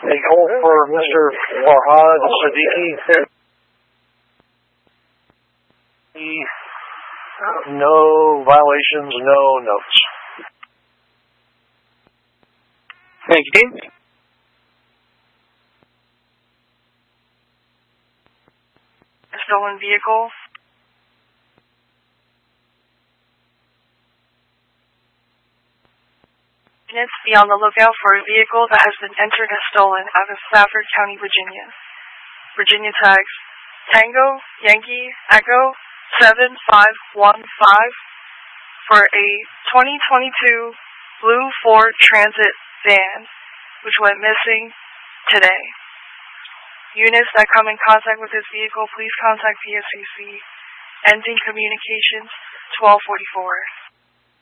A call for Mr. Farhad Siddiqui. No violations, no notes. Thank you. Stolen vehicle. Units, be on the lookout for a vehicle that has been entered as stolen out of Stafford County, Virginia. Virginia tags Tango Yankee Echo 7515 for a 2022 blue Ford Transit van, which went missing today. Units that come in contact with this vehicle, please contact PSCC. Ending communications 1244.